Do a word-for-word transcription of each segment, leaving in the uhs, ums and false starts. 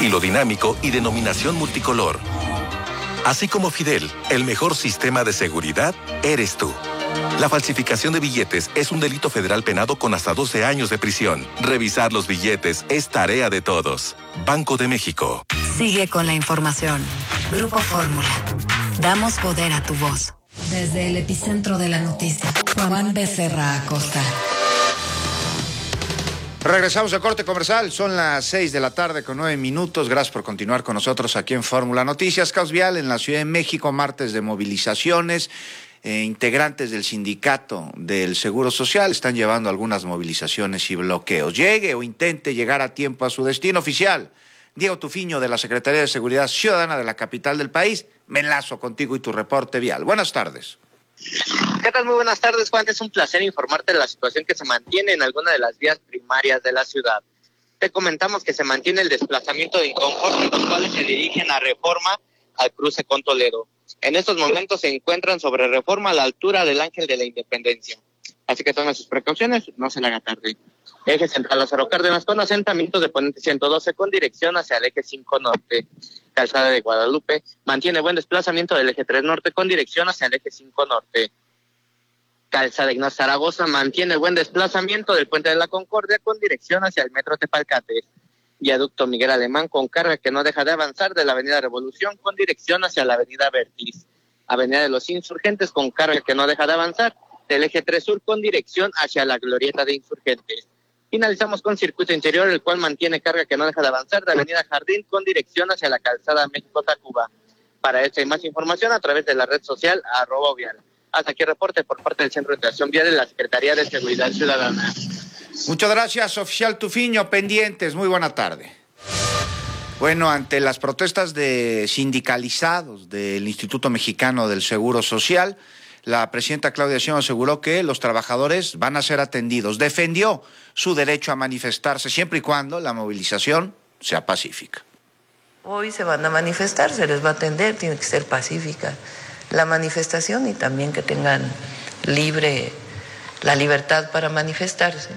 estilo dinámico y denominación multicolor. Así como Fidel, el mejor sistema de seguridad eres tú. La falsificación de billetes es un delito federal penado con hasta doce años de prisión. Revisar los billetes es tarea de todos. Banco de México. Sigue con la información. Grupo Fórmula. Damos poder a tu voz. Desde el epicentro de la noticia, Juan Becerra Acosta. Regresamos al corte comercial, son las seis de la tarde con nueve minutos. Gracias por continuar con nosotros aquí en Fórmula Noticias. Caos vial en la Ciudad de México, martes de movilizaciones. Eh, integrantes del sindicato del Seguro Social están llevando algunas movilizaciones y bloqueos. Llegue o intente llegar a tiempo a su destino oficial. Diego Tufiño, de la Secretaría de Seguridad Ciudadana de la capital del país, me enlazo contigo y tu reporte vial. Buenas tardes. ¿Qué tal? Muy buenas tardes, Juan. Es un placer informarte de la situación que se mantiene en alguna de las vías primarias de la ciudad. Te comentamos que se mantiene el desplazamiento de inconformes, los cuales se dirigen a Reforma al cruce con Toledo. En estos momentos se encuentran sobre Reforma a la altura del Ángel de la Independencia. Así que tomen sus precauciones, no se le haga tarde. Eje central Lázaro Cárdenas con asentamientos de Poniente ciento doce con dirección hacia el eje cinco norte. Calzada de Guadalupe mantiene buen desplazamiento del eje tres norte con dirección hacia el eje cinco norte. Calzada Ignacio Zaragoza mantiene buen desplazamiento del Puente de la Concordia con dirección hacia el metro Tepalcate. Viaducto Miguel Alemán con carga que no deja de avanzar de la avenida Revolución con dirección hacia la avenida Vertiz. Avenida de los Insurgentes con carga que no deja de avanzar del eje tres sur con dirección hacia la glorieta de Insurgentes. Finalizamos con circuito interior, el cual mantiene carga que no deja de avanzar de avenida Jardín con dirección hacia la calzada México-Tacuba. Para esta y más información a través de la red social arroba vial. Hasta aquí el reporte por parte del Centro de Interacción Vial de la Secretaría de Seguridad Ciudadana. Muchas gracias, oficial Tufiño. Pendientes, muy buena tarde. Bueno, ante las protestas de sindicalizados del Instituto Mexicano del Seguro Social, la presidenta Claudia Sheinbaum aseguró que los trabajadores van a ser atendidos. Defendió su derecho a manifestarse siempre y cuando la movilización sea pacífica. Hoy se van a manifestar, se les va a atender, tiene que ser pacífica la manifestación y también que tengan libre la libertad para manifestarse.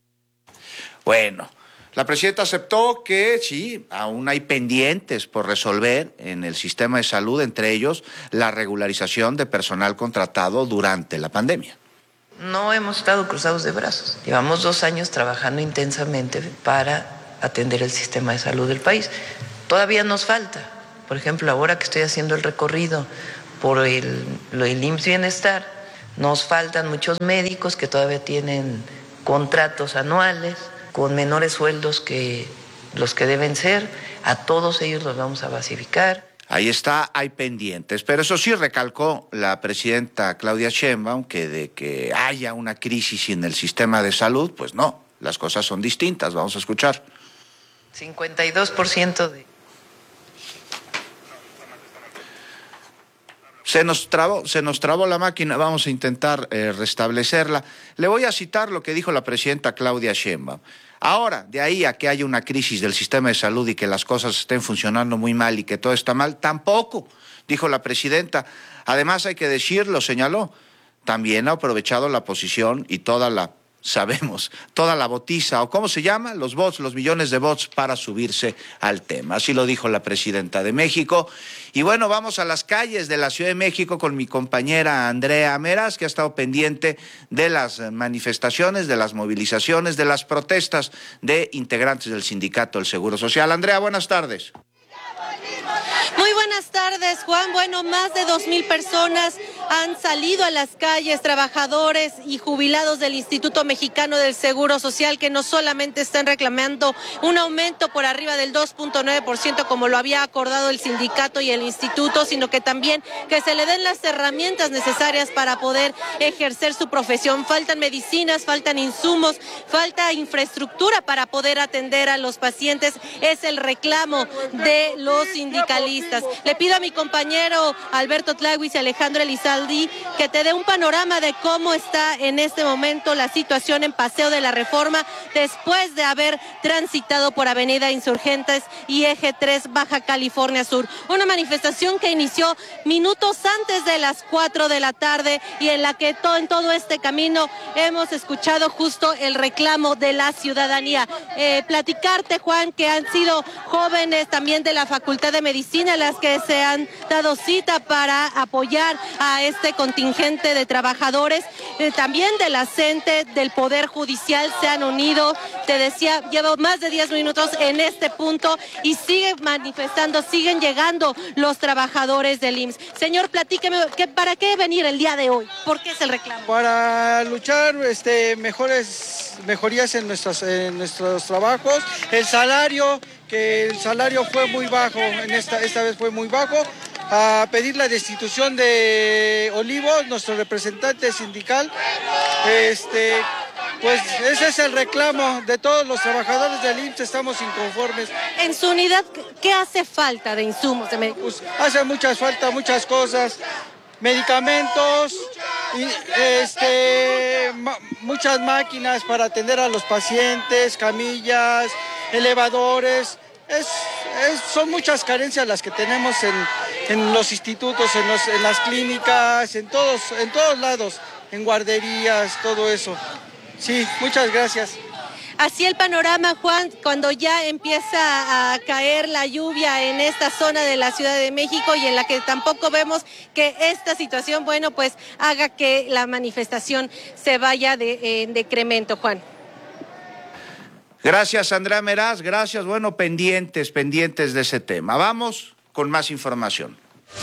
Bueno, la presidenta aceptó que sí, aún hay pendientes por resolver en el sistema de salud, entre ellos la regularización de personal contratado durante la pandemia. No hemos estado cruzados de brazos. Llevamos dos años trabajando intensamente para atender el sistema de salud del país. Todavía nos falta. Por ejemplo, ahora que estoy haciendo el recorrido por el, el I M S S Bienestar, nos faltan muchos médicos que todavía tienen contratos anuales con menores sueldos que los que deben ser. A todos ellos los vamos a basificar. Ahí está, hay pendientes. Pero eso sí recalcó la presidenta Claudia Sheinbaum que de que haya una crisis en el sistema de salud, pues no, las cosas son distintas. Vamos a escuchar. cincuenta y dos por ciento de... Se nos trabó, se nos trabó la máquina, vamos a intentar eh, restablecerla. Le voy a citar lo que dijo la presidenta Claudia Sheinbaum. Ahora, de ahí a que haya una crisis del sistema de salud y que las cosas estén funcionando muy mal y que todo está mal, tampoco, dijo la presidenta. Además, hay que decirlo, señaló, también ha aprovechado la posición y toda la, sabemos, toda la botiza, o cómo se llama, los bots, los millones de bots para subirse al tema. Así lo dijo la presidenta de México. Y bueno, vamos a las calles de la Ciudad de México con mi compañera Andrea Meraz, que ha estado pendiente de las manifestaciones, de las movilizaciones, de las protestas de integrantes del Sindicato del Seguro Social. Andrea, buenas tardes. Muy buenas tardes, Juan. Bueno, más de dos mil personas han salido a las calles, trabajadores y jubilados del Instituto Mexicano del Seguro Social, que no solamente están reclamando un aumento por arriba del dos punto nueve por ciento como lo había acordado el sindicato y el instituto, sino que también que se le den las herramientas necesarias para poder ejercer su profesión. Faltan medicinas, faltan insumos, falta infraestructura para poder atender a los pacientes. Es el reclamo de los sindicalistas. especialistas. Le pido a mi compañero Alberto Tlahuis y Alejandro Elizalde que te dé un panorama de cómo está en este momento la situación en Paseo de la Reforma después de haber transitado por Avenida Insurgentes y Eje tres Baja California Sur. Una manifestación que inició minutos antes de las cuatro de la tarde y en la que todo, en todo este camino hemos escuchado justo el reclamo de la ciudadanía. Eh, platicarte, Juan, que han sido jóvenes también de la Facultad de Medicina las que se han dado cita para apoyar a este contingente de trabajadores, eh, también de la CENTE, del Poder Judicial se han unido. Te decía, llevo más de diez minutos en este punto y siguen manifestando, siguen llegando los trabajadores del I M S S. Señor, platíqueme, ¿qué, ¿para qué venir el día de hoy? ¿Por qué es el reclamo? Para luchar este, mejores mejorías en nuestros, en nuestros trabajos, el salario, que el salario fue muy bajo, en esta, esta vez fue muy bajo, a pedir la destitución de Olivos, nuestro representante sindical. Este, pues ese es el reclamo de todos los trabajadores del I M S S, estamos inconformes. En su unidad, ¿qué hace falta de insumos de medicamentos? Pues hace muchas falta, muchas cosas, medicamentos, y, este, ma, muchas máquinas para atender a los pacientes, camillas, elevadores. Es, es, son muchas carencias las que tenemos en, en los institutos, en, los, en las clínicas, en todos, en todos lados, en guarderías, todo eso. Sí, muchas gracias. Así el panorama, Juan, cuando ya empieza a caer la lluvia en esta zona de la Ciudad de México y en la que tampoco vemos que esta situación, bueno, pues haga que la manifestación se vaya de, en decremento, Juan. Gracias, Andrea Meraz, gracias. Bueno, pendientes, pendientes de ese tema. Vamos con más información.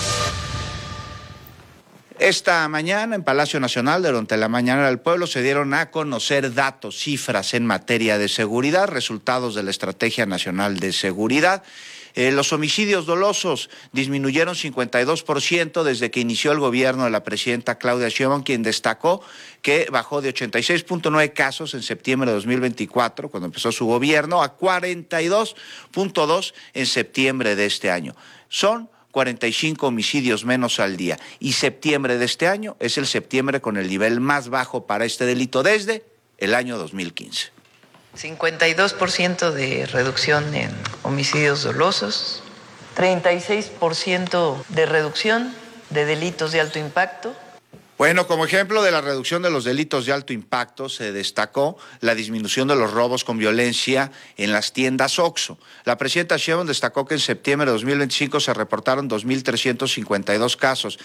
Esta mañana en Palacio Nacional, durante la Mañana del Pueblo, se dieron a conocer datos, cifras en materia de seguridad, resultados de la Estrategia Nacional de Seguridad. Eh, los homicidios dolosos disminuyeron cincuenta y dos por ciento desde que inició el gobierno de la presidenta Claudia Sheinbaum, quien destacó que bajó de ochenta y seis punto nueve casos en septiembre de dos mil veinticuatro, cuando empezó su gobierno, a cuarenta y dos punto dos en septiembre de este año. Son cuarenta y cinco homicidios menos al día. Y septiembre de este año es el septiembre con el nivel más bajo para este delito desde el año dos mil quince. cincuenta y dos por ciento de reducción en homicidios dolosos, treinta y seis por ciento de reducción de delitos de alto impacto. Bueno, como ejemplo de la reducción de los delitos de alto impacto, se destacó la disminución de los robos con violencia en las tiendas Oxxo. La presidenta Sheinbaum destacó que en septiembre de dos mil veinticinco se reportaron dos mil trescientos cincuenta y dos casos.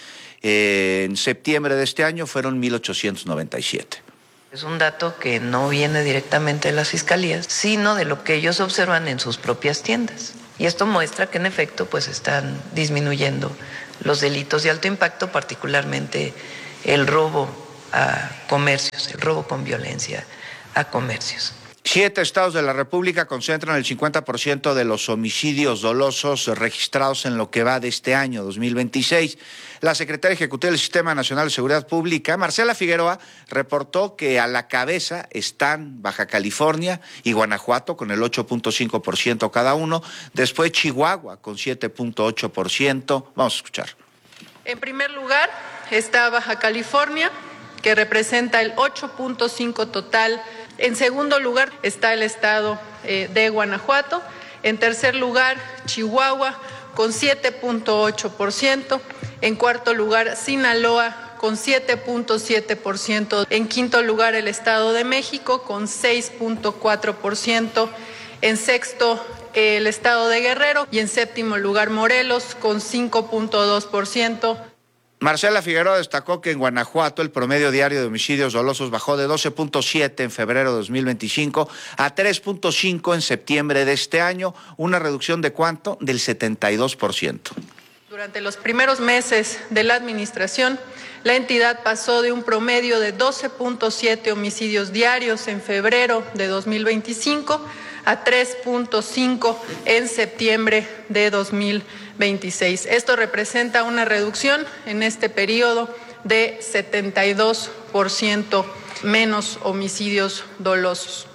Eh, en septiembre de este año fueron mil ochocientos noventa y siete. Es un dato que no viene directamente de las fiscalías, sino de lo que ellos observan en sus propias tiendas. Y esto muestra que en efecto pues están disminuyendo los delitos de alto impacto, particularmente el robo a comercios, el robo con violencia a comercios. Siete estados de la República concentran el cincuenta por ciento de los homicidios dolosos registrados en lo que va de este año, dos mil veintiséis. La secretaria ejecutiva del Sistema Nacional de Seguridad Pública, Marcela Figueroa, reportó que a la cabeza están Baja California y Guanajuato con el ocho punto cinco por ciento cada uno, después Chihuahua con siete punto ocho por ciento. Vamos a escuchar. En primer lugar está Baja California, que representa el ocho punto cinco total. En segundo lugar está el estado eh, de Guanajuato. En tercer lugar, Chihuahua, con siete punto ocho por ciento. En cuarto lugar, Sinaloa, con siete punto siete por ciento. En quinto lugar, el Estado de México, con seis punto cuatro por ciento. En sexto, el Estado de Guerrero. Y en séptimo lugar, Morelos, con cinco punto dos por ciento. Marcela Figueroa destacó que en Guanajuato el promedio diario de homicidios dolosos bajó de doce punto siete en febrero de dos mil veinticinco a tres punto cinco en septiembre de este año, una reducción de ¿cuánto? Del setenta y dos por ciento. Durante los primeros meses de la administración, la entidad pasó de un promedio de doce punto siete homicidios diarios en febrero de dos mil veinticinco a tres punto cinco en septiembre de dos mil veintiséis. Esto representa una reducción en este periodo de setenta y dos por ciento menos homicidios dolosos.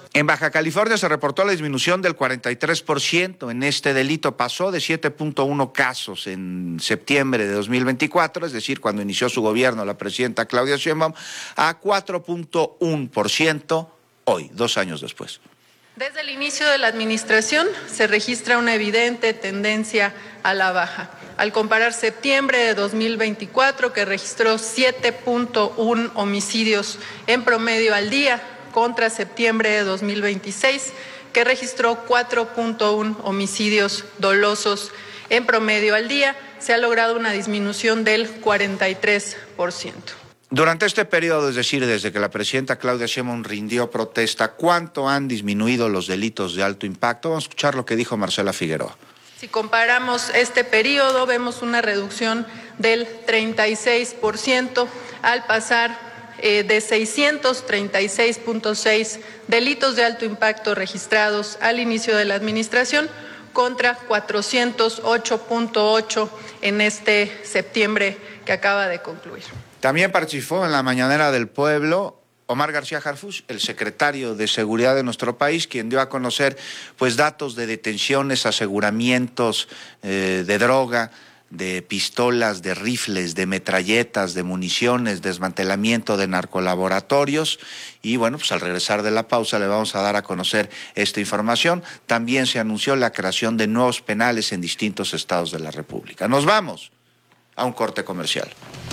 En Baja California se reportó la disminución del cuarenta y tres por ciento en este delito. Pasó de siete punto uno casos en septiembre de dos mil veinticuatro, es decir, cuando inició su gobierno la presidenta Claudia Sheinbaum, a cuatro punto uno por ciento hoy, dos años después. Desde el inicio de la administración se registra una evidente tendencia a la baja. Al comparar septiembre de dos mil veinticuatro, que registró siete punto uno homicidios en promedio al día, contra septiembre de dos mil veintiséis, que registró cuatro punto uno homicidios dolosos en promedio al día, se ha logrado una disminución del cuarenta y tres por ciento. Durante este periodo, es decir, desde que la presidenta Claudia Sheinbaum rindió protesta, ¿cuánto han disminuido los delitos de alto impacto? Vamos a escuchar lo que dijo Marcela Figueroa. Si comparamos este periodo, vemos una reducción del treinta y seis por ciento al pasar eh, de seiscientos treinta y seis punto seis delitos de alto impacto registrados al inicio de la administración contra cuatrocientos ocho punto ocho en este septiembre que acaba de concluir. También participó en la Mañanera del Pueblo Omar García Harfuch, el secretario de Seguridad de nuestro país, quien dio a conocer pues datos de detenciones, aseguramientos eh, de droga, de pistolas, de rifles, de metralletas, de municiones, desmantelamiento de narcolaboratorios. Y bueno, pues al regresar de la pausa le vamos a dar a conocer esta información. También se anunció la creación de nuevos penales en distintos estados de la República. Nos vamos a un corte comercial.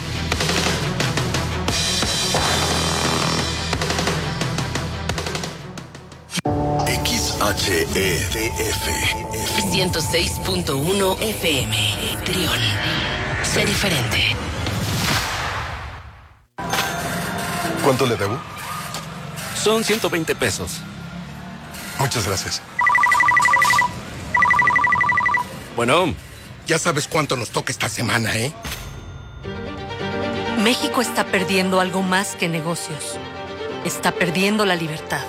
X H E D F ciento seis punto uno F M. Trión. Sé diferente. ¿Cuánto le debo? Son ciento veinte pesos. Muchas gracias. Bueno, ya sabes cuánto nos toca esta semana, ¿eh? México está perdiendo algo más que negocios. Está perdiendo la libertad.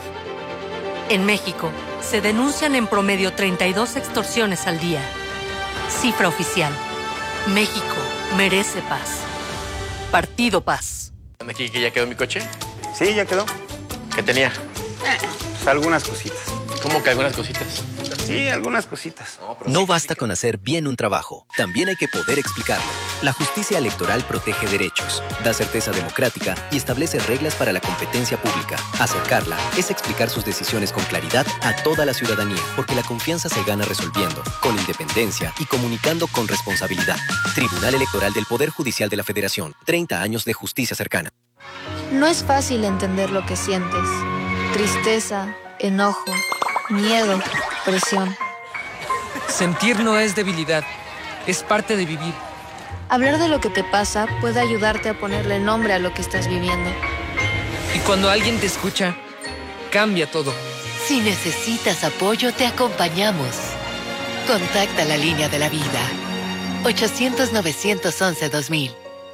En México, se denuncian en promedio treinta y dos extorsiones al día. Cifra oficial. México merece paz. Partido Paz. ¿Aquí que ya quedó mi coche? Sí, ya quedó. ¿Qué tenía? Pues algunas cositas. ¿Cómo que algunas cositas? Sí, algunas cositas. No basta con hacer bien un trabajo, también hay que poder explicarlo. La justicia electoral protege derechos, da certeza democrática y establece reglas para la competencia pública. Acercarla es explicar sus decisiones con claridad a toda la ciudadanía, porque la confianza se gana resolviendo, con independencia y comunicando con responsabilidad. Tribunal Electoral del Poder Judicial de la Federación. treinta años de justicia cercana. No es fácil entender lo que sientes. Tristeza, enojo, miedo, presión. Sentir no es debilidad, es parte de vivir. Hablar de lo que te pasa puede ayudarte a ponerle nombre a lo que estás viviendo. Y cuando alguien te escucha, cambia todo. Si necesitas apoyo, te acompañamos. Contacta la línea de la vida. ochocientos, novecientos once, dos mil.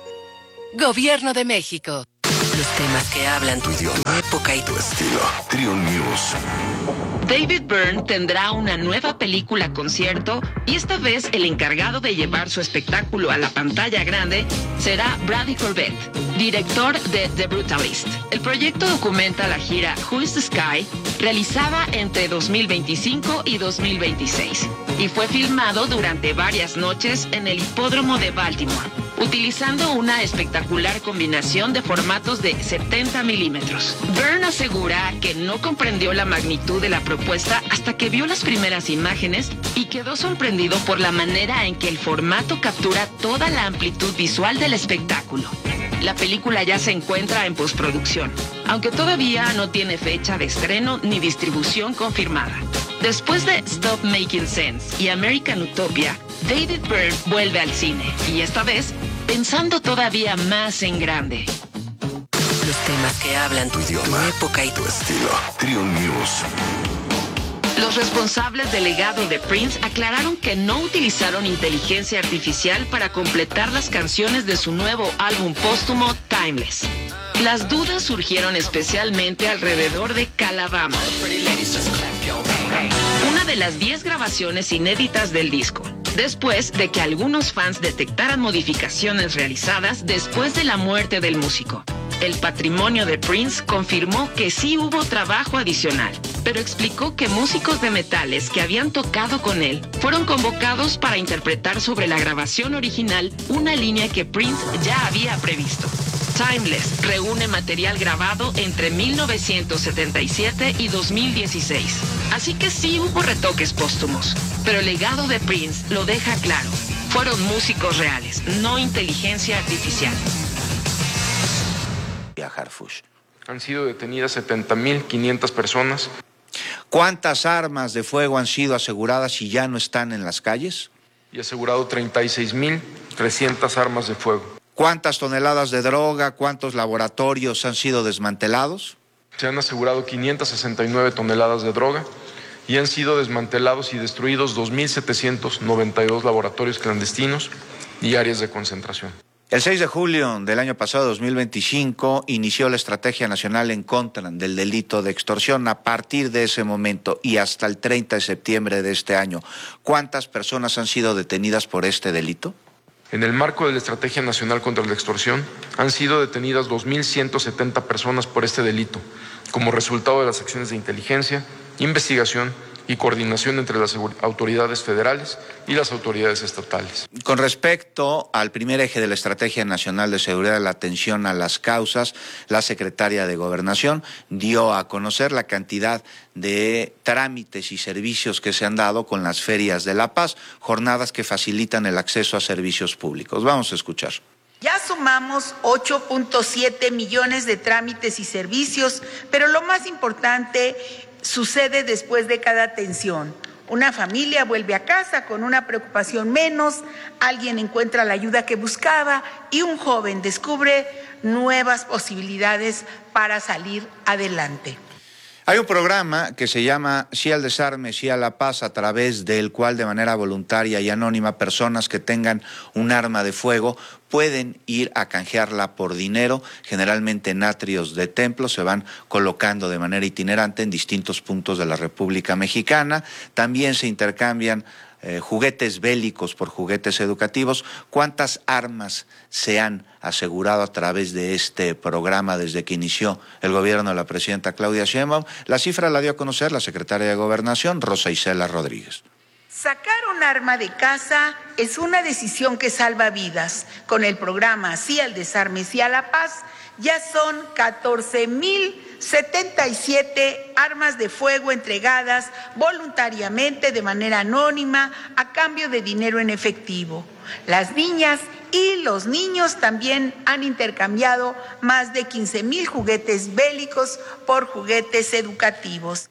Gobierno de México. Los temas que hablan tu idioma, tu época y tu estilo. Trión News. David Byrne tendrá una nueva película concierto y esta vez el encargado de llevar su espectáculo a la pantalla grande será Brady Corbett, director de The Brutalist. El proyecto documenta la gira Who is the Sky, realizada entre dos mil veinticinco y dos mil veintiséis, y fue filmado durante varias noches en el hipódromo de Baltimore, utilizando una espectacular combinación de formatos de setenta milímetros. Byrne asegura que no comprendió la magnitud de la propuesta hasta que vio las primeras imágenes y quedó sorprendido por la manera en que el formato captura toda la amplitud visual del espectáculo. La película ya se encuentra en postproducción, aunque todavía no tiene fecha de estreno ni distribución confirmada. Después de Stop Making Sense y American Utopia, David Byrne vuelve al cine, y esta vez pensando todavía más en grande. Los temas que hablan tu idioma, tu época y tu estilo. Trión News. Los responsables del legado de Prince aclararon que no utilizaron inteligencia artificial para completar las canciones de su nuevo álbum póstumo Timeless. Las dudas surgieron especialmente alrededor de Calabama, una de las diez grabaciones inéditas del disco, después de que algunos fans detectaran modificaciones realizadas después de la muerte del músico. El patrimonio de Prince confirmó que sí hubo trabajo adicional. pero explicó que músicos de metales que habían tocado con él fueron convocados para interpretar sobre la grabación original una línea que Prince ya había previsto. Timeless reúne material grabado entre mil novecientos setenta y siete y dos mil dieciséis. Así que sí hubo retoques póstumos, pero el legado de Prince lo deja claro. Fueron músicos reales, no inteligencia artificial. Harfush. Han sido detenidas setenta mil quinientas personas. ¿Cuántas armas de fuego han sido aseguradas y ya no están en las calles? Y asegurado treinta y seis mil trescientas armas de fuego. ¿Cuántas toneladas de droga, cuántos laboratorios han sido desmantelados? Se han asegurado quinientas sesenta y nueve toneladas de droga y han sido desmantelados y destruidos dos mil setecientos noventa y dos laboratorios clandestinos y áreas de concentración. El seis de julio del año pasado, dos mil veinticinco, inició la Estrategia Nacional en contra del delito de extorsión. A partir de ese momento y hasta el treinta de septiembre de este año, ¿cuántas personas han sido detenidas por este delito? En el marco de la Estrategia Nacional contra la Extorsión, han sido detenidas dos mil ciento setenta personas por este delito, como resultado de las acciones de inteligencia, investigación y coordinación entre las autoridades federales y las autoridades estatales. Con respecto al primer eje de la Estrategia Nacional de Seguridad, la atención a las causas, la secretaria de Gobernación dio a conocer la cantidad de trámites y servicios que se han dado con las ferias de la paz, jornadas que facilitan el acceso a servicios públicos. Vamos a escuchar. Ya sumamos ocho punto siete millones de trámites y servicios, pero lo más importante sucede después de cada atención. Una familia vuelve a casa con una preocupación menos, alguien encuentra la ayuda que buscaba y un joven descubre nuevas posibilidades para salir adelante. Hay un programa que se llama Sí al Desarme, Sí a la Paz, a través del cual de manera voluntaria y anónima personas que tengan un arma de fuego pueden ir a canjearla por dinero. Generalmente en atrios de templos se van colocando de manera itinerante en distintos puntos de la República Mexicana. También se intercambian Eh, juguetes bélicos por juguetes educativos. ¿Cuántas armas se han asegurado a través de este programa desde que inició el gobierno de la presidenta Claudia Sheinbaum? La cifra la dio a conocer la secretaria de Gobernación, Rosa Isela Rodríguez. Sacar un arma de casa es una decisión que salva vidas. Con el programa Sí al Desarme, Sí a la Paz, ya son catorce mil setenta y siete armas de fuego entregadas voluntariamente de manera anónima a cambio de dinero en efectivo. Las niñas y los niños también han intercambiado más de quince mil juguetes bélicos por juguetes educativos.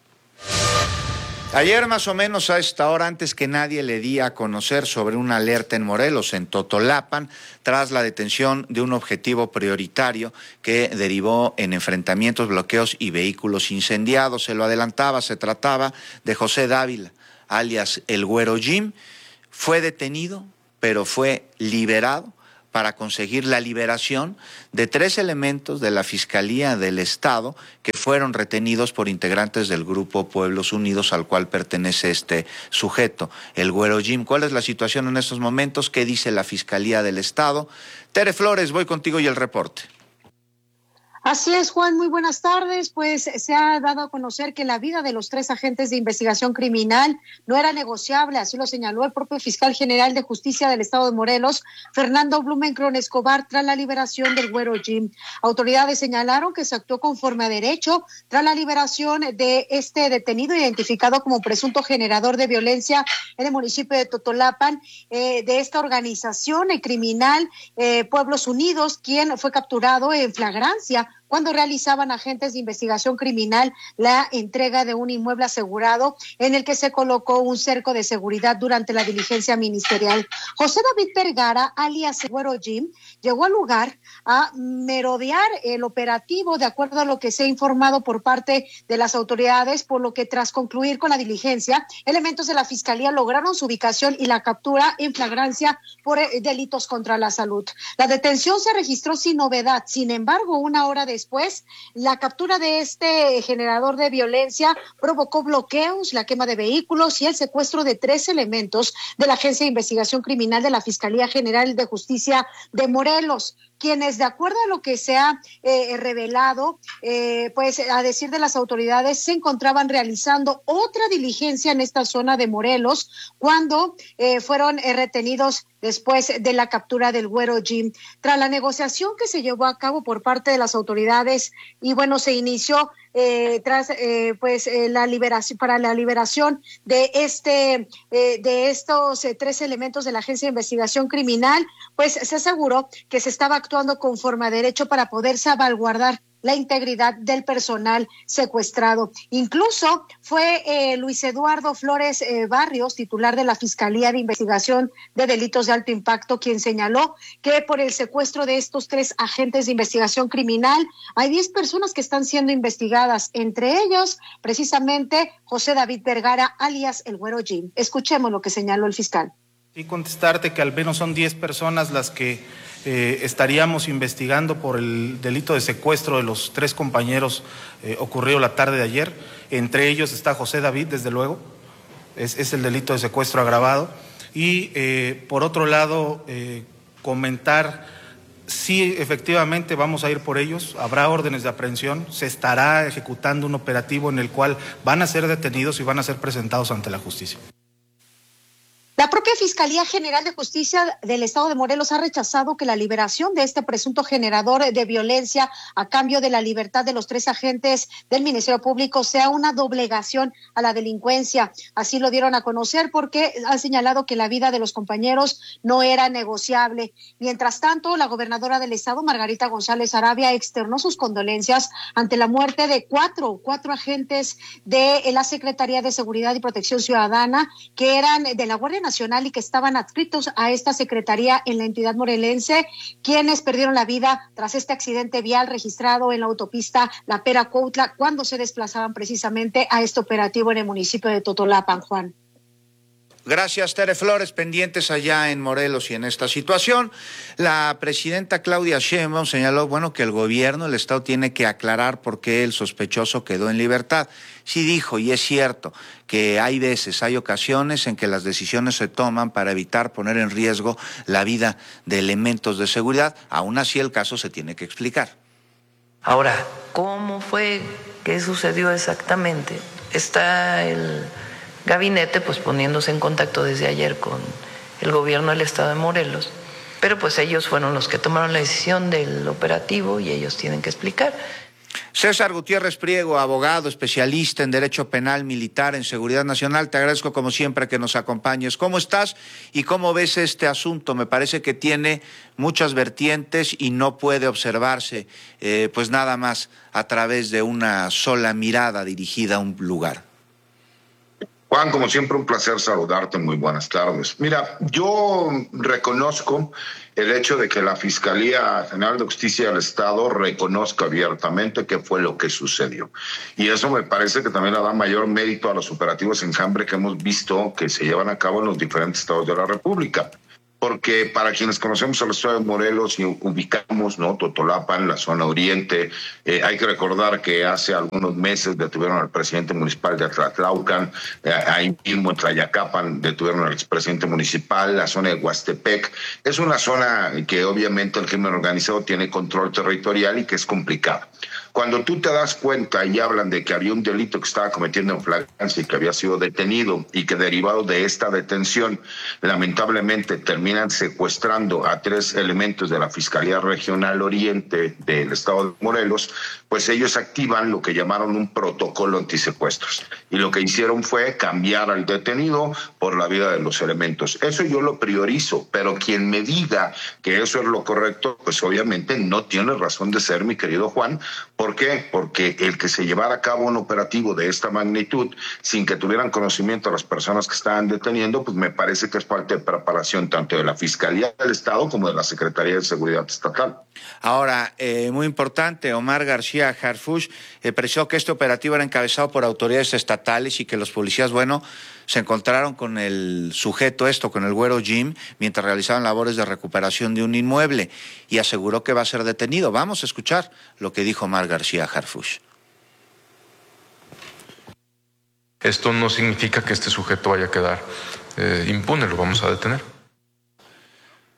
Ayer más o menos a esta hora, antes que nadie le di a conocer sobre una alerta en Morelos, en Totolapan, tras la detención de un objetivo prioritario que derivó en enfrentamientos, bloqueos y vehículos incendiados. Se lo adelantaba, se trataba de José Dávila, alias El Güero Jim. Fue detenido, pero fue liberado para conseguir la liberación de tres elementos de la Fiscalía del Estado que fueron retenidos por integrantes del Grupo Pueblos Unidos al cual pertenece este sujeto, el Güero Jim. ¿Cuál es la situación en estos momentos? ¿Qué dice la Fiscalía del Estado? Tere Flores, voy contigo y el reporte. Así es, Juan, muy buenas tardes. Pues se ha dado a conocer que la vida de los tres agentes de investigación criminal no era negociable, así lo señaló el propio fiscal general de justicia del estado de Morelos, Fernando Blumenkron Escobar, tras la liberación del Güero Jim. Autoridades señalaron que se actuó conforme a derecho tras la liberación de este detenido identificado como presunto generador de violencia en el municipio de Totolapan, eh, de esta organización eh, criminal eh, Pueblos Unidos, quien fue capturado en flagrancia cuando realizaban agentes de investigación criminal la entrega de un inmueble asegurado en el que se colocó un cerco de seguridad durante la diligencia ministerial. José David Vergara, alias Güero Jim, llegó al lugar a merodear el operativo de acuerdo a lo que se ha informado por parte de las autoridades, por lo que tras concluir con la diligencia, elementos de la Fiscalía lograron su ubicación y la captura en flagrancia por delitos contra la salud. La detención se registró sin novedad, sin embargo, una hora después Después, la captura de este generador de violencia provocó bloqueos, la quema de vehículos y el secuestro de tres elementos de la Agencia de Investigación Criminal de la Fiscalía General de Justicia de Morelos, quienes, de acuerdo a lo que se ha eh, revelado, eh, pues a decir de las autoridades, se encontraban realizando otra diligencia en esta zona de Morelos cuando eh, fueron eh, retenidos después de la captura del Güero Jim. Tras la negociación que se llevó a cabo por parte de las autoridades y bueno, se inició eh, tras eh, pues eh, la liberación para la liberación de este eh, de estos eh, tres elementos de la Agencia de Investigación Criminal, pues se aseguró que se estaba actuando conforme a derecho para poder salvaguardar la integridad del personal secuestrado. Incluso fue eh, Luis Eduardo Flores eh, Barrios, titular de la Fiscalía de Investigación de Delitos de Alto Impacto, quien señaló que por el secuestro de estos tres agentes de investigación criminal hay diez personas que están siendo investigadas, entre ellos precisamente José David Vergara, alias el Güero Jim. Escuchemos lo que señaló el fiscal. Sí, contestarte que al menos son diez personas las que eh, estaríamos investigando por el delito de secuestro de los tres compañeros eh, ocurrido la tarde de ayer. Entre ellos está José David, desde luego, es, es el delito de secuestro agravado. Y eh, por otro lado, eh, comentar, sí, efectivamente vamos a ir por ellos, habrá órdenes de aprehensión, se estará ejecutando un operativo en el cual van a ser detenidos y van a ser presentados ante la justicia. La propia Fiscalía General de Justicia del Estado de Morelos ha rechazado que la liberación de este presunto generador de violencia a cambio de la libertad de los tres agentes del Ministerio Público sea una doblegación a la delincuencia. Así lo dieron a conocer porque han señalado que la vida de los compañeros no era negociable. Mientras tanto, la gobernadora del Estado, Margarita González Arabia, externó sus condolencias ante la muerte de cuatro, cuatro agentes de la Secretaría de Seguridad y Protección Ciudadana que eran de la Guardia Nacional y que estaban adscritos a esta secretaría en la entidad morelense, quienes perdieron la vida tras este accidente vial registrado en la autopista La Pera-Cuautla cuando se desplazaban precisamente a este operativo en el municipio de Totolapan, Juan. Gracias, Tere Flores, pendientes allá en Morelos y en esta situación. La presidenta Claudia Sheinbaum señaló, bueno, que el gobierno, el Estado tiene que aclarar por qué el sospechoso quedó en libertad. Sí dijo, y es cierto, que hay veces, hay ocasiones en que las decisiones se toman para evitar poner en riesgo la vida de elementos de seguridad. Aún así, el caso se tiene que explicar. Ahora, ¿cómo fue? ¿Qué sucedió exactamente? Está el gabinete pues poniéndose en contacto desde ayer con el gobierno del Estado de Morelos, pero pues ellos fueron los que tomaron la decisión del operativo y ellos tienen que explicar. César Gutiérrez Priego, abogado, especialista en Derecho Penal Militar, en Seguridad Nacional, te agradezco como siempre que nos acompañes. ¿Cómo estás y cómo ves este asunto? Me parece que tiene muchas vertientes y no puede observarse eh, pues nada más a través de una sola mirada dirigida a un lugar. Juan, como siempre, un placer saludarte. Muy buenas tardes. Mira, yo reconozco el hecho de que la Fiscalía General de Justicia del Estado reconozca abiertamente qué fue lo que sucedió. Y eso me parece que también le da mayor mérito a los operativos enjambre que hemos visto que se llevan a cabo en los diferentes estados de la República. Porque para quienes conocemos el estado de Morelos y ubicamos, ¿no?, Totolapan, la zona oriente, eh, hay que recordar que hace algunos meses detuvieron al presidente municipal de Atlatlaucan, eh, ahí mismo en Tlayacapan detuvieron al expresidente municipal, la zona de Huastepec. Es una zona que obviamente el crimen organizado tiene control territorial y que es complicada. Cuando tú te das cuenta y hablan de que había un delito que estaba cometiendo en flagrancia y que había sido detenido y que derivado de esta detención, lamentablemente terminan secuestrando a tres elementos de la Fiscalía Regional Oriente del Estado de Morelos, pues ellos activan lo que llamaron un protocolo antisecuestros. Y lo que hicieron fue cambiar al detenido por la vida de los elementos. Eso yo lo priorizo, pero quien me diga que eso es lo correcto, pues obviamente no tiene razón de ser, mi querido Juan. ¿Por qué? Porque el que se llevara a cabo un operativo de esta magnitud sin que tuvieran conocimiento a las personas que estaban deteniendo, pues me parece que es falta de preparación tanto de la Fiscalía del Estado como de la Secretaría de Seguridad Estatal. Ahora, eh, muy importante, Omar García Harfuch eh, precisó que este operativo era encabezado por autoridades estatales y que los policías, bueno, se encontraron con el sujeto esto, con el Güero Jim, mientras realizaban labores de recuperación de un inmueble y aseguró que va a ser detenido. Vamos a escuchar lo que dijo Omar García Harfuch. Esto no significa que este sujeto vaya a quedar eh, impune, lo vamos a detener.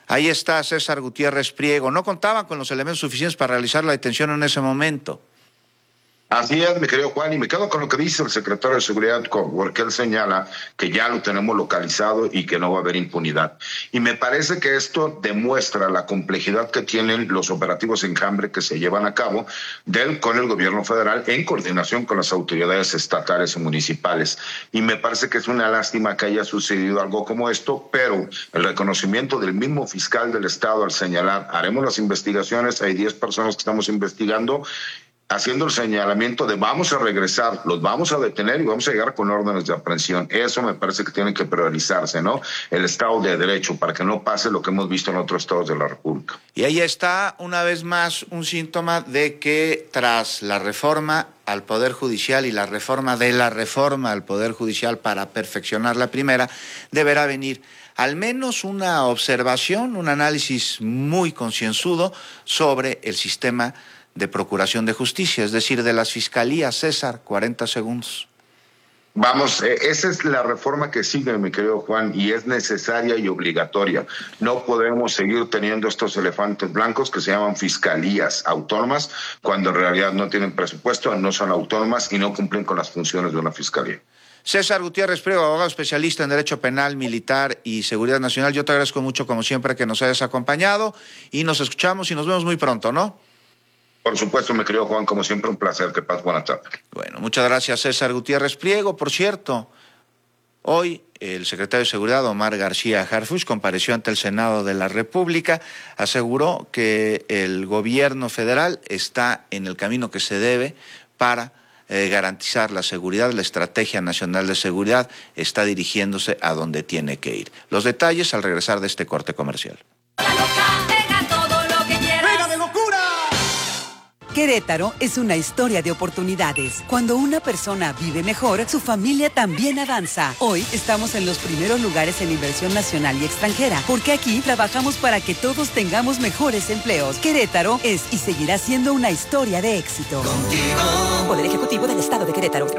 Ahí está César Gutiérrez Priego. No contaban con los elementos suficientes para realizar la detención en ese momento. Así es, mi querido Juan, y me quedo con lo que dice el secretario de Seguridad, porque él señala que ya lo tenemos localizado y que no va a haber impunidad. Y me parece que esto demuestra la complejidad que tienen los operativos enjambre que se llevan a cabo del, con el gobierno federal en coordinación con las autoridades estatales y municipales. Y me parece que es una lástima que haya sucedido algo como esto, pero el reconocimiento del mismo fiscal del Estado al señalar, haremos las investigaciones, hay diez personas que estamos investigando, haciendo el señalamiento de vamos a regresar, los vamos a detener y vamos a llegar con órdenes de aprehensión. Eso me parece que tiene que priorizarse, ¿no? El Estado de Derecho, para que no pase lo que hemos visto en otros estados de la República. Y ahí está, una vez más, un síntoma de que tras la reforma al Poder Judicial y la reforma de la reforma al Poder Judicial para perfeccionar la primera, deberá venir al menos una observación, un análisis muy concienzudo sobre el sistema de procuración de justicia, es decir, de las fiscalías. César, cuarenta segundos. Vamos, eh, esa es la reforma que sigue, mi querido Juan, y es necesaria y obligatoria. No podemos seguir teniendo estos elefantes blancos que se llaman fiscalías autónomas, cuando en realidad no tienen presupuesto, no son autónomas y no cumplen con las funciones de una fiscalía. César Gutiérrez Priego, abogado especialista en Derecho Penal, Militar y Seguridad Nacional, yo te agradezco mucho, como siempre, que nos hayas acompañado y nos escuchamos y nos vemos muy pronto, ¿no? Por supuesto, mi querido Juan, como siempre, un placer. Que pases buena tarde. Bueno, muchas gracias, César Gutiérrez Priego. Por cierto, hoy el secretario de Seguridad, Omar García Harfuch, compareció ante el Senado de la República, aseguró que el gobierno federal está en el camino que se debe para eh, garantizar la seguridad. La Estrategia Nacional de Seguridad está dirigiéndose a donde tiene que ir. Los detalles al regresar de este corte comercial. Querétaro es una historia de oportunidades. Cuando una persona vive mejor, su familia también avanza. Hoy estamos en los primeros lugares en inversión nacional y extranjera, porque aquí trabajamos para que todos tengamos mejores empleos. Querétaro es y seguirá siendo una historia de éxito. Contigo. Poder Ejecutivo del Estado de Querétaro.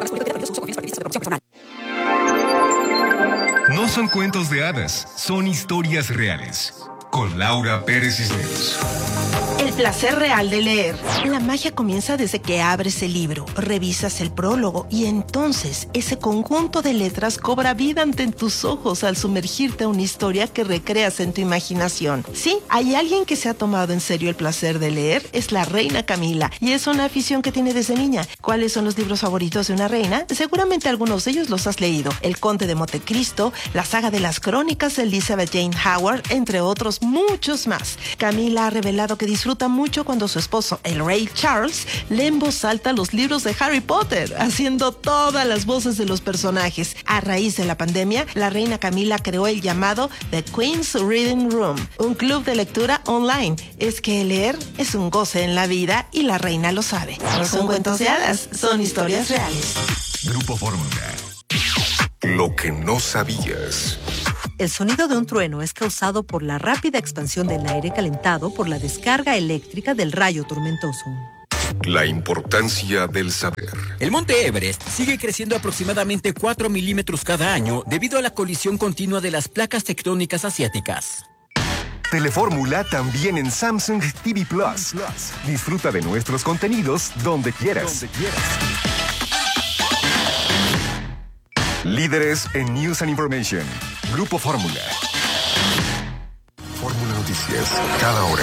No son cuentos de hadas, son historias reales. Con Laura Pérez Cisneros. El placer real de leer. La magia comienza desde que abres el libro, revisas el prólogo y entonces ese conjunto de letras cobra vida ante tus ojos al sumergirte a una historia que recreas en tu imaginación. Sí, hay alguien que se ha tomado en serio el placer de leer, es la reina Camila, y es una afición que tiene desde niña. ¿Cuáles son los libros favoritos de una reina? Seguramente algunos de ellos los has leído. El Conde de Montecristo, la saga de las crónicas de Elizabeth Jane Howard, entre otros muchos más. Camila ha revelado que disfruta mucho cuando su esposo, el rey Charles, lee en voz alta los libros de Harry Potter, haciendo todas las voces de los personajes. A raíz de la pandemia, la reina Camila creó el llamado The Queen's Reading Room, un club de lectura online. Es que leer es un goce en la vida y la reina lo sabe. No son cuentos de hadas, son historias reales. Grupo Fórmula. Lo que no sabías. El sonido de un trueno es causado por la rápida expansión del aire calentado por la descarga eléctrica del rayo tormentoso. La importancia del saber. El monte Everest sigue creciendo aproximadamente cuatro milímetros cada año debido a la colisión continua de las placas tectónicas asiáticas. Telefórmula también en Samsung T V Plus. Disfruta de nuestros contenidos donde quieras. Donde quieras. Líderes en News and Information. Grupo Fórmula. Fórmula Noticias, cada hora.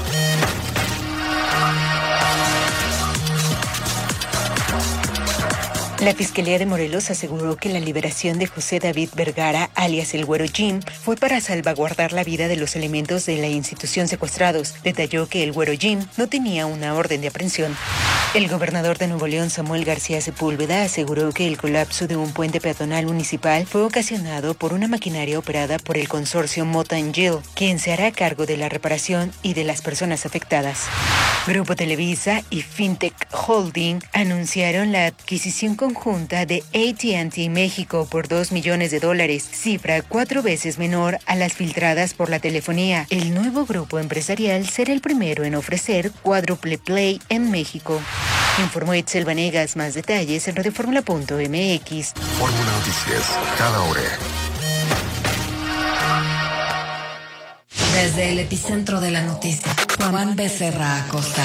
La Fiscalía de Morelos aseguró que la liberación de José David Vergara, alias el Güero Jim, fue para salvaguardar la vida de los elementos de la institución secuestrados. Detalló que el Güero Jim no tenía una orden de aprehensión. El gobernador de Nuevo León, Samuel García Sepúlveda, aseguró que el colapso de un puente peatonal municipal fue ocasionado por una maquinaria operada por el consorcio Mota Angel, quien se hará cargo de la reparación y de las personas afectadas. Grupo Televisa y Fintech Holding anunciaron la adquisición conjunta de A T and T México por dos millones de dólares, cifra cuatro veces menor a las filtradas por la telefonía. El nuevo grupo empresarial será el primero en ofrecer cuádruple play en México. Informó Etzel Vanegas. Más detalles en radioformula punto m x. Fórmula Noticias, cada hora. Desde el epicentro de la noticia, Juan Becerra Acosta.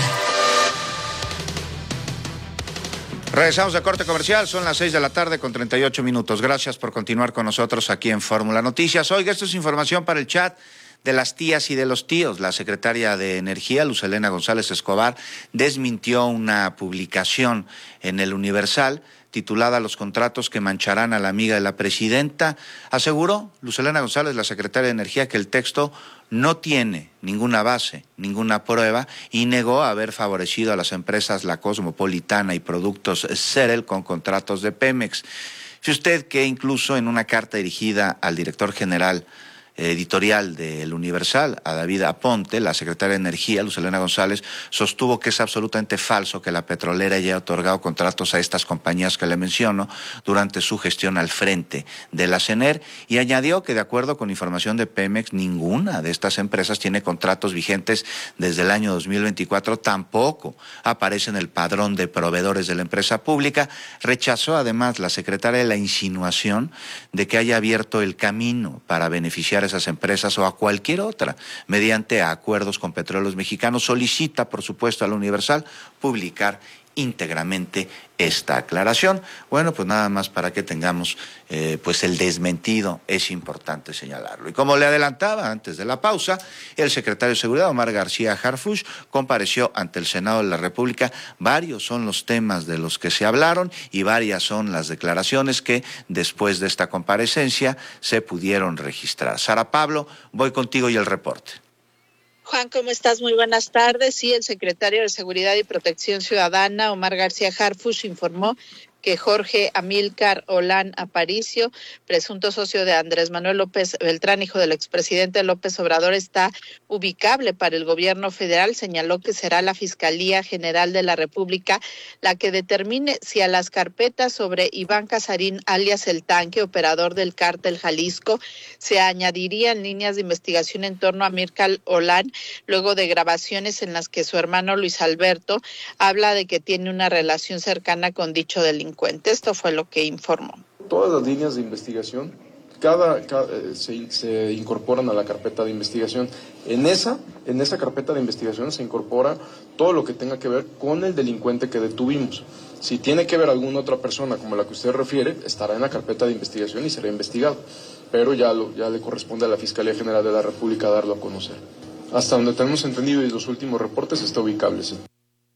Regresamos de corte comercial, son las seis de la tarde con treinta y ocho minutos. Gracias por continuar con nosotros aquí en Fórmula Noticias. Oiga, esto es información para el chat de las tías y de los tíos. La secretaria de Energía, Luz Helena González Escobar, desmintió una publicación en el Universal titulada Los contratos que mancharán a la amiga de la presidenta. Aseguró Luz Helena González, la secretaria de Energía, que el texto no tiene ninguna base, ninguna prueba, y negó haber favorecido a las empresas La Cosmopolitana y Productos Cerel con contratos de Pemex. Fíjese usted que incluso en una carta dirigida al director general editorial del Universal, a David Aponte, la secretaria de Energía, Luz Helena González, sostuvo que es absolutamente falso que la petrolera haya otorgado contratos a estas compañías que le menciono durante su gestión al frente de la CENER, y añadió que de acuerdo con información de Pemex, ninguna de estas empresas tiene contratos vigentes desde el año dos mil veinticuatro, tampoco aparece en el padrón de proveedores de la empresa pública. Rechazó además la secretaria la insinuación de que haya abierto el camino para beneficiar a esas empresas o a cualquier otra mediante acuerdos con Petróleos Mexicanos. Solicita, por supuesto, al Universal publicar íntegramente esta aclaración. Bueno, pues nada más para que tengamos eh, pues el desmentido, es importante señalarlo. Y como le adelantaba antes de la pausa, el secretario de Seguridad, Omar García Harfuch, compareció ante el Senado de la República. Varios son los temas de los que se hablaron y varias son las declaraciones que después de esta comparecencia se pudieron registrar. Sara Pablo, voy contigo y el reporte. Juan, ¿cómo estás? Muy buenas tardes. Sí, el secretario de Seguridad y Protección Ciudadana, Omar García Harfuch, informó que Jorge Amílcar Olán Aparicio, presunto socio de Andrés Manuel López Beltrán, hijo del expresidente López Obrador, está ubicable para el gobierno federal. Señaló que será la Fiscalía General de la República la que determine si a las carpetas sobre Iván Casarín, alias El Tanque, operador del cártel Jalisco, se añadirían líneas de investigación en torno a Amílcar Olán, luego de grabaciones en las que su hermano Luis Alberto habla de que tiene una relación cercana con dicho delincuente. Esto fue lo que informó. Todas las líneas de investigación, cada, cada eh, se, se incorporan a la carpeta de investigación. En esa, en esa carpeta de investigación se incorpora todo lo que tenga que ver con el delincuente que detuvimos. Si tiene que ver alguna otra persona como la que usted refiere, estará en la carpeta de investigación y será investigado. Pero ya, lo, ya le corresponde a la Fiscalía General de la República darlo a conocer. Hasta donde tenemos entendido y los últimos reportes está ubicable, sí.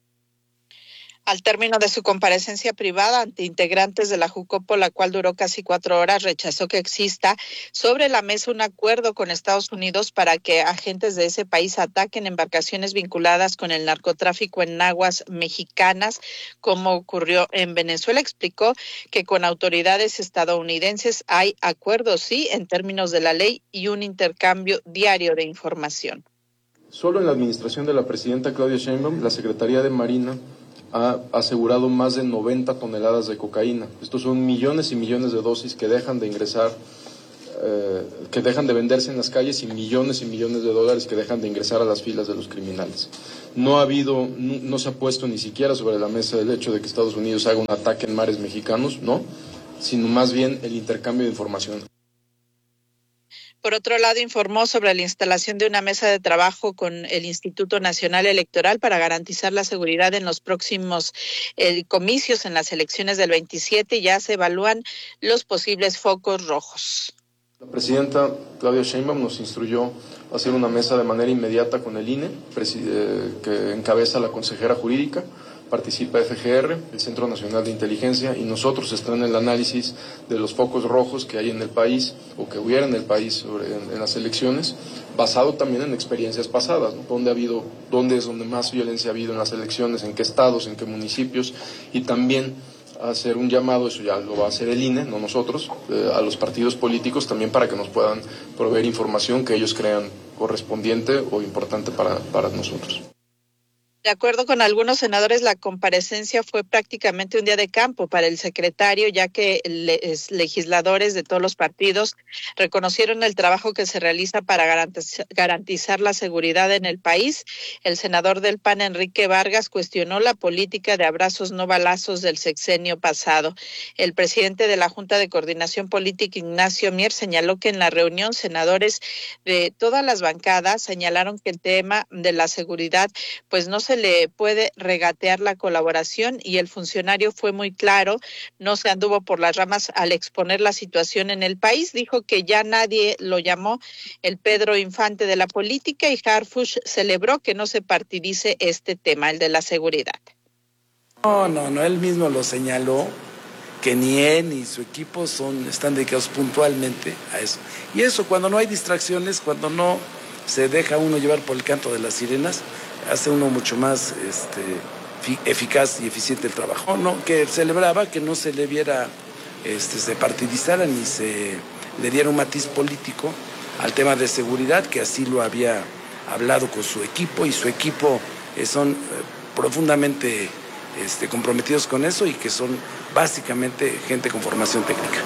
Al término de su comparecencia privada ante integrantes de la Jucopo, la cual duró casi cuatro horas, rechazó que exista sobre la mesa un acuerdo con Estados Unidos para que agentes de ese país ataquen embarcaciones vinculadas con el narcotráfico en aguas mexicanas, como ocurrió en Venezuela. Explicó que con autoridades estadounidenses hay acuerdos, sí, en términos de la ley y un intercambio diario de información. Solo en la administración de la presidenta Claudia Sheinbaum, la Secretaría de Marina ha asegurado más de noventa toneladas de cocaína. Estos son millones y millones de dosis que dejan de ingresar, eh, que dejan de venderse en las calles, y millones y millones de dólares que dejan de ingresar a las filas de los criminales. No ha habido, no, no se ha puesto ni siquiera sobre la mesa el hecho de que Estados Unidos haga un ataque en mares mexicanos, no, sino más bien el intercambio de información. Por otro lado, informó sobre la instalación de una mesa de trabajo con el Instituto Nacional Electoral para garantizar la seguridad en los próximos eh, comicios en las elecciones del veintisiete. Ya se evalúan los posibles focos rojos. La presidenta Claudia Sheinbaum nos instruyó a hacer una mesa de manera inmediata con el I N E, que encabeza la consejera jurídica. Participa F G R, el Centro Nacional de Inteligencia, y nosotros están en el análisis de los focos rojos que hay en el país o que hubiera en el país sobre, en, en las elecciones, basado también en experiencias pasadas, ¿no? Dónde ha habido, dónde es donde más violencia ha habido en las elecciones, en qué estados, en qué municipios, y también hacer un llamado, eso ya lo va a hacer el I N E, no nosotros, eh, a los partidos políticos también para que nos puedan proveer información que ellos crean correspondiente o importante para, para nosotros. De acuerdo con algunos senadores, la comparecencia fue prácticamente un día de campo para el secretario, ya que les, legisladores de todos los partidos reconocieron el trabajo que se realiza para garantizar, garantizar la seguridad en el país. El senador del P A N, Enrique Vargas, cuestionó la política de abrazos no balazos del sexenio pasado. El presidente de la Junta de Coordinación Política, Ignacio Mier, señaló que en la reunión senadores de todas las bancadas señalaron que el tema de la seguridad pues no se le puede regatear la colaboración, y el funcionario fue muy claro, no se anduvo por las ramas al exponer la situación en el país. Dijo que ya nadie lo llamó el Pedro Infante de la política, y Harfuch celebró que no se partidice este tema, el de la seguridad. No, no, no, él mismo lo señaló, que ni él ni su equipo son, están dedicados puntualmente a eso. Y eso, cuando no hay distracciones, cuando no se deja uno llevar por el canto de las sirenas, hace uno mucho más este, eficaz y eficiente el trabajo. No, que celebraba que no se le viera, este, se partidizara ni se le diera un matiz político al tema de seguridad, que así lo había hablado con su equipo, y su equipo eh, son eh, profundamente este, comprometidos con eso, y que son básicamente gente con formación técnica.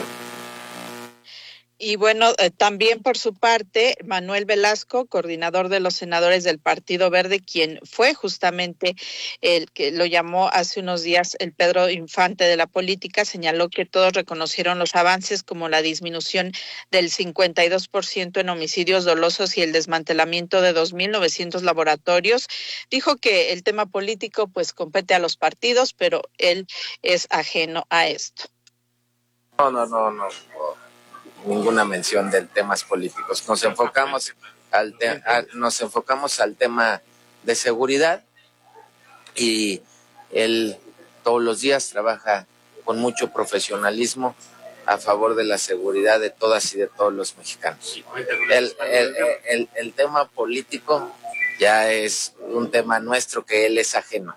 Y bueno, eh, también por su parte, Manuel Velasco, coordinador de los senadores del Partido Verde, quien fue justamente el que lo llamó hace unos días el Pedro Infante de la política, señaló que todos reconocieron los avances, como la disminución del cincuenta y dos por ciento en homicidios dolosos y el desmantelamiento de dos mil novecientos laboratorios. Dijo que el tema político pues compete a los partidos, pero él es ajeno a esto. No, no, no, no. Ninguna mención de temas políticos. Nos enfocamos al te- a, nos enfocamos al tema de seguridad, y él todos los días trabaja con mucho profesionalismo a favor de la seguridad de todas y de todos los mexicanos. El, el, el, el tema político ya es un tema nuestro que él es ajeno.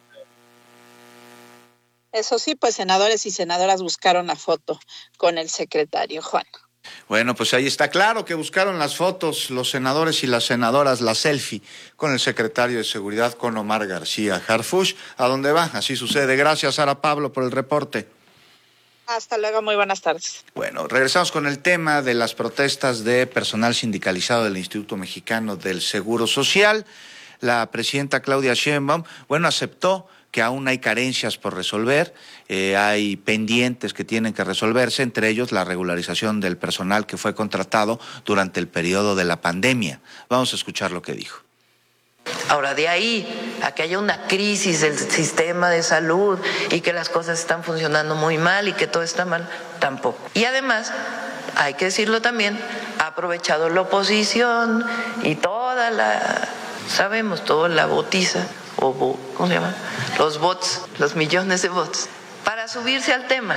Eso sí, pues senadores y senadoras buscaron la foto con el secretario, Juan. Bueno, pues ahí está claro que buscaron las fotos los senadores y las senadoras, la selfie con el secretario de Seguridad, con Omar García Harfuch. ¿A dónde va? Así sucede. Gracias, Sara Pablo, por el reporte. Hasta luego, muy buenas tardes. Bueno, regresamos con el tema de las protestas de personal sindicalizado del Instituto Mexicano del Seguro Social. La presidenta Claudia Sheinbaum, bueno, aceptó que aún hay carencias por resolver, eh, hay pendientes que tienen que resolverse, entre ellos la regularización del personal que fue contratado durante el periodo de la pandemia. Vamos a escuchar lo que dijo. Ahora, de ahí a que haya una crisis del sistema de salud y que las cosas están funcionando muy mal y que todo está mal, tampoco. Y además, hay que decirlo también, ha aprovechado la oposición y toda la, sabemos, toda la botiza, o bo, ¿cómo se llama? Los bots, los millones de bots, para subirse al tema.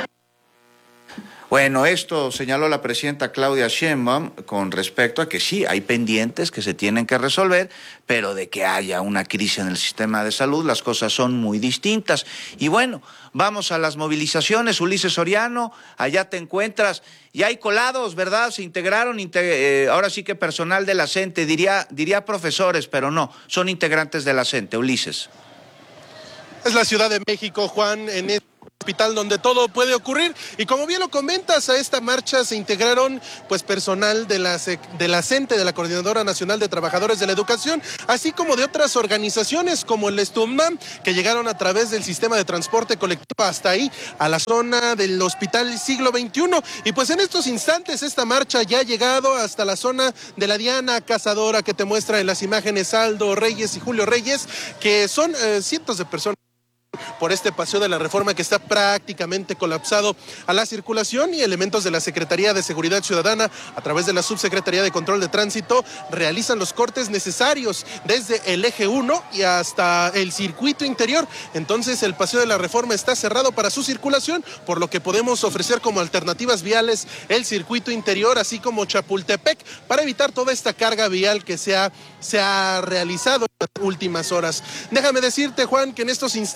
Bueno, esto señaló la presidenta Claudia Sheinbaum con respecto a que sí, hay pendientes que se tienen que resolver, pero de que haya una crisis en el sistema de salud, las cosas son muy distintas. Y bueno, vamos a las movilizaciones. Ulises Soriano, allá te encuentras, y hay colados, ¿verdad? Se integraron, integ- eh, ahora sí que personal de la CENTE, diría, diría profesores, pero no, son integrantes de la CENTE. Ulises. Es la Ciudad de México, Juan, en este hospital donde todo puede ocurrir, y como bien lo comentas, a esta marcha se integraron pues personal de la, de la CENTE, de la Coordinadora Nacional de Trabajadores de la Educación, así como de otras organizaciones como el STUMNAM, que llegaron a través del sistema de transporte colectivo hasta ahí, a la zona del Hospital Siglo veintiuno, y pues en estos instantes esta marcha ya ha llegado hasta la zona de la Diana Cazadora, que te muestra en las imágenes Aldo Reyes y Julio Reyes, que son eh, cientos de personas por este paseo de la Reforma que está prácticamente colapsado a la circulación, y elementos de la Secretaría de Seguridad Ciudadana a través de la Subsecretaría de Control de Tránsito realizan los cortes necesarios desde el eje uno y hasta el circuito interior. Entonces el paseo de la Reforma está cerrado para su circulación, por lo que podemos ofrecer como alternativas viales el circuito interior, así como Chapultepec, para evitar toda esta carga vial que se ha, se ha realizado en las últimas horas. Déjame decirte, Juan, que en estos instantes pues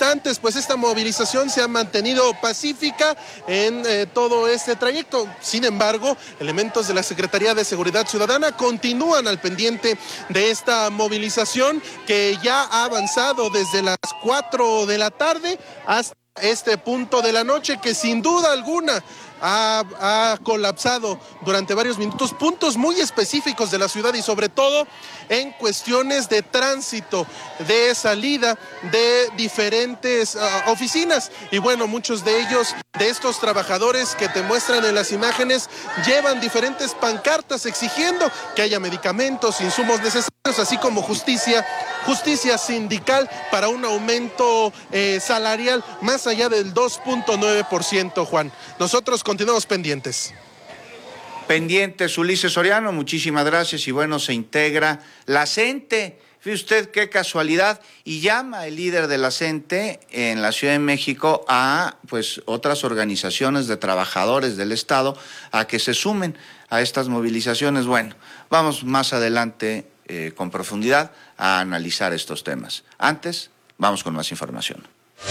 pues esta movilización se ha mantenido pacífica en eh, todo este trayecto. Sin embargo, elementos de la Secretaría de Seguridad Ciudadana continúan al pendiente de esta movilización que ya ha avanzado desde las cuatro de la tarde hasta este punto de la noche, que sin duda alguna Ha, ha colapsado durante varios minutos puntos muy específicos de la ciudad y sobre todo en cuestiones de tránsito, de salida de diferentes uh, oficinas. Y bueno, muchos de ellos, de estos trabajadores que te muestran en las imágenes, llevan diferentes pancartas exigiendo que haya medicamentos, insumos necesarios, así como justicia, justicia sindical para un aumento eh, salarial más allá del dos punto nueve por ciento, Juan. Nosotros continuamos pendientes. Pendientes, Ulises Soriano, muchísimas gracias. Y bueno, se integra la CENTE. Fíjese usted qué casualidad. Y llama el líder de la CENTE en la Ciudad de México a pues otras organizaciones de trabajadores del Estado a que se sumen a estas movilizaciones. Bueno, vamos más adelante eh, con profundidad a analizar estos temas. Antes, vamos con más información.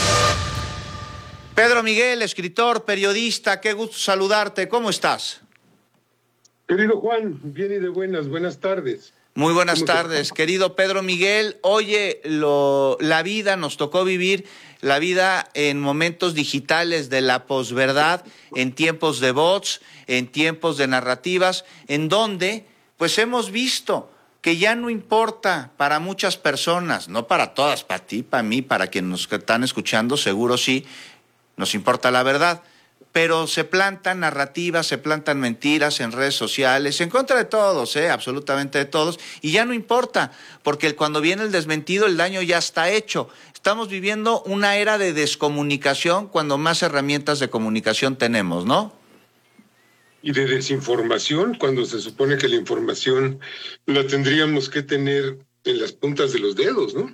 Pedro Miguel, escritor, periodista, qué gusto saludarte. ¿Cómo estás? Querido Juan, bien y de buenas, buenas tardes. Muy buenas tardes, querido Pedro Miguel. Oye, lo, la vida, nos tocó vivir la vida en momentos digitales de la posverdad, en tiempos de bots, en tiempos de narrativas, en donde pues hemos visto que ya no importa para muchas personas, no para todas, para ti, para mí, para quienes nos están escuchando, seguro sí, nos importa la verdad, pero se plantan narrativas, se plantan mentiras en redes sociales, en contra de todos, ¿eh? absolutamente de todos, y ya no importa, porque cuando viene el desmentido el daño ya está hecho. Estamos viviendo una era de descomunicación cuando más herramientas de comunicación tenemos, ¿no? Y de desinformación, cuando se supone que la información la tendríamos que tener en las puntas de los dedos, ¿no?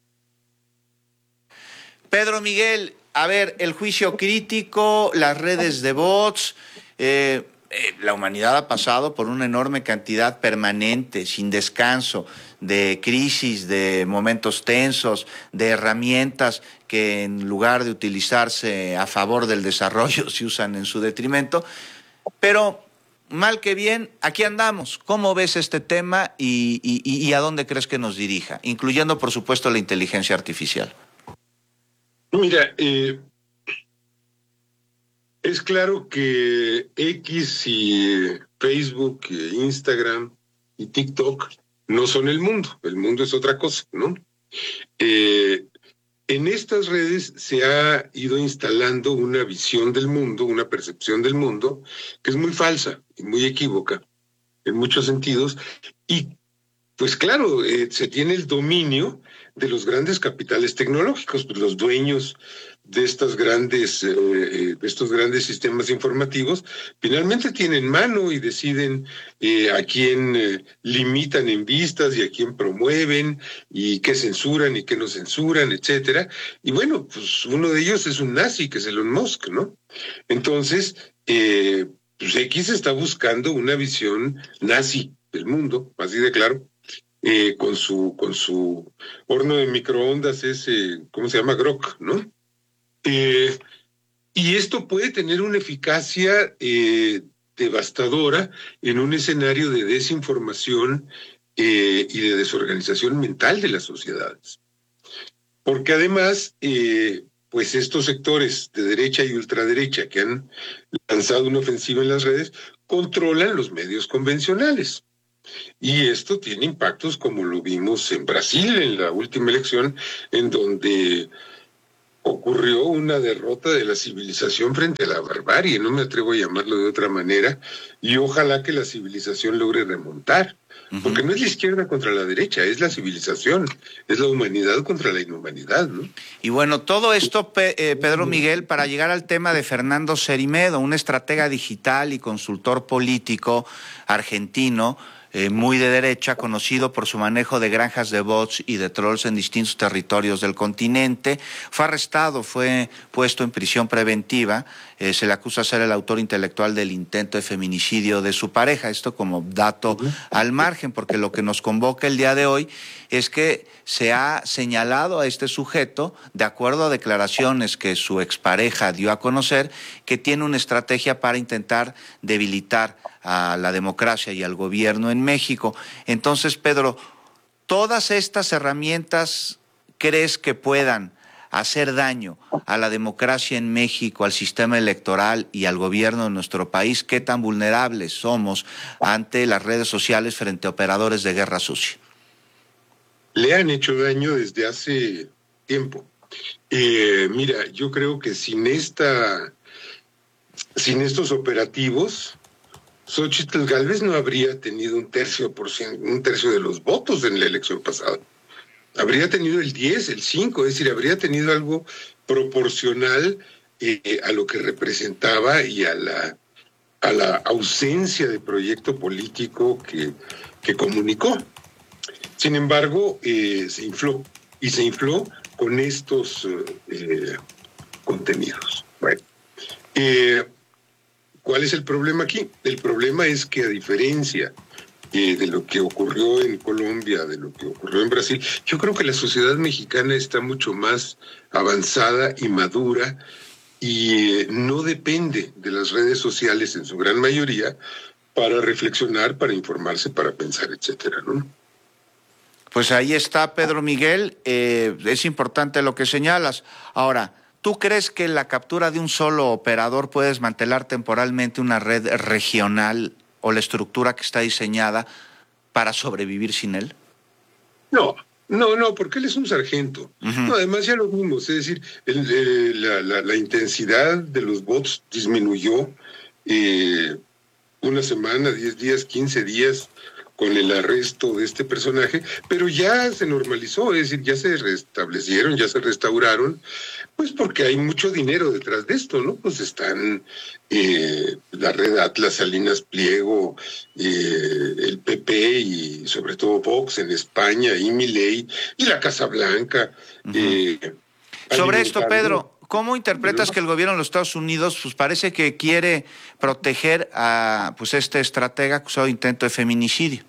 Pedro Miguel, a ver, el juicio crítico, las redes de bots, eh, eh, la humanidad ha pasado por una enorme cantidad permanente, sin descanso, de crisis, de momentos tensos, de herramientas que en lugar de utilizarse a favor del desarrollo se usan en su detrimento. Pero, mal que bien, aquí andamos. ¿Cómo ves este tema y, y, y a dónde crees que nos dirija? Incluyendo, por supuesto, la inteligencia artificial. Mira, eh, es claro que X y Facebook, e Instagram y TikTok no son el mundo. El mundo es otra cosa, ¿no? Eh, en estas redes se ha ido instalando una visión del mundo, una percepción del mundo, que es muy falsa y muy equívoca en muchos sentidos. Y pues claro, eh, se tiene el dominio de los grandes capitales tecnológicos, pues los dueños de estas grandes, eh, de estos grandes sistemas informativos, finalmente tienen mano y deciden eh, a quién eh, limitan en vistas y a quién promueven y qué censuran y qué no censuran, etcétera. Y bueno, pues uno de ellos es un nazi, que es Elon Musk, ¿no? Entonces, eh, pues X está buscando una visión nazi del mundo, así de claro. Eh, con su con su horno de microondas ese, ¿cómo se llama? Grok, ¿no? Eh, y esto puede tener una eficacia eh, devastadora en un escenario de desinformación eh, y de desorganización mental de las sociedades. Porque además, eh, pues estos sectores de derecha y ultraderecha que han lanzado una ofensiva en las redes controlan los medios convencionales. Y esto tiene impactos como lo vimos en Brasil en la última elección, en donde ocurrió una derrota de la civilización frente a la barbarie, no me atrevo a llamarlo de otra manera, y ojalá que la civilización logre remontar, uh-huh. porque no es la izquierda contra la derecha, es la civilización, es la humanidad contra la inhumanidad, ¿no? Y bueno, todo esto, eh, Pedro Miguel, para llegar al tema de Fernando Cerimedo, un estratega digital y consultor político argentino, eh, muy de derecha, conocido por su manejo de granjas de bots y de trolls en distintos territorios del continente. Fue arrestado, fue puesto en prisión preventiva. Eh, se le acusa de ser el autor intelectual del intento de feminicidio de su pareja. Esto como dato uh-huh. al margen, porque lo que nos convoca el día de hoy es que se ha señalado a este sujeto, de acuerdo a declaraciones que su expareja dio a conocer, que tiene una estrategia para intentar debilitar a la democracia y al gobierno en México. Entonces, Pedro, ¿todas estas herramientas crees que puedan hacer daño a la democracia en México, al sistema electoral y al gobierno de nuestro país? ¿Qué tan vulnerables somos ante las redes sociales frente a operadores de guerra sucia? Le han hecho daño desde hace tiempo. Eh, mira, yo creo que sin esta, sin estos operativos, Xóchitl Gálvez no habría tenido un tercio por ciento, un tercio de los votos en la elección pasada. Habría tenido el diez, el cinco, es decir, habría tenido algo proporcional eh, a lo que representaba y a la, a la ausencia de proyecto político que, que comunicó. Sin embargo, eh, se infló, y se infló con estos eh, contenidos. Bueno, eh, ¿cuál es el problema aquí? El problema es que, a diferencia eh, de lo que ocurrió en Colombia, de lo que ocurrió en Brasil, yo creo que la sociedad mexicana está mucho más avanzada y madura y eh, no depende de las redes sociales en su gran mayoría para reflexionar, para informarse, para pensar, etcétera, ¿no? Pues ahí está, Pedro Miguel, eh, es importante lo que señalas. Ahora, ¿tú crees que la captura de un solo operador puede desmantelar temporalmente una red regional o la estructura que está diseñada para sobrevivir sin él? No, no, no, porque él es un sargento. Uh-huh. No, además ya lo vimos, es decir, el, el, la, la, la intensidad de los bots disminuyó eh, una semana, diez días, quince días, con el arresto de este personaje, pero ya se normalizó, es decir, ya se restablecieron, ya se restauraron, pues porque hay mucho dinero detrás de esto, ¿no? Pues están eh, la red Atlas, Salinas Pliego, eh, el P P y sobre todo Vox en España, y Milei, y la Casa Blanca. Uh-huh. eh, Sobre esto, Pedro, ¿cómo interpretas que el gobierno de los Estados Unidos pues parece que quiere proteger a pues este estratega acusado de intento de feminicidio?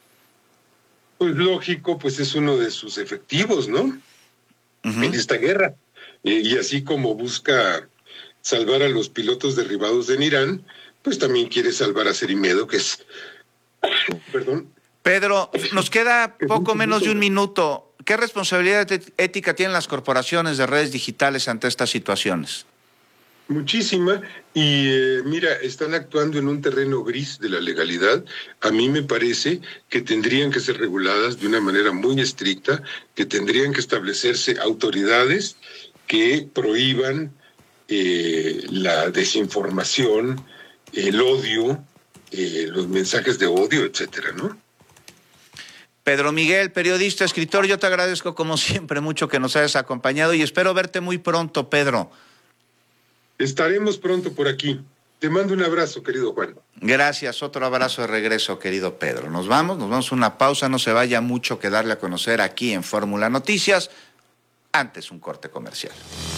Pues lógico, pues es uno de sus efectivos, ¿no? Uh-huh. En esta guerra. Eh, y así como busca salvar a los pilotos derribados en Irán, pues también quiere salvar a Cerimedo, que es... Perdón. Pedro, nos queda poco menos de un minuto. ¿Qué responsabilidad ética tienen las corporaciones de redes digitales ante estas situaciones? Muchísima, y eh, mira, están actuando en un terreno gris de la legalidad. A mí me parece que tendrían que ser reguladas de una manera muy estricta, que tendrían que establecerse autoridades que prohíban eh, la desinformación, el odio, eh, los mensajes de odio, etcétera, ¿no? Pedro Miguel, periodista, escritor, yo te agradezco como siempre mucho que nos hayas acompañado y espero verte muy pronto, Pedro. Estaremos pronto por aquí. Te mando un abrazo, querido Juan. Gracias, otro abrazo de regreso, querido Pedro. Nos vamos, nos vamos a una pausa, no se vaya mucho que darle a conocer aquí en Fórmula Noticias. Antes un corte comercial.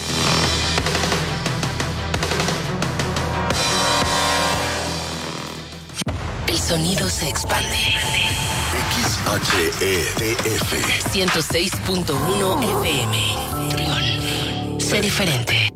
El sonido se expande. X H E D F ciento seis punto uno F M. Trión. Sé diferente.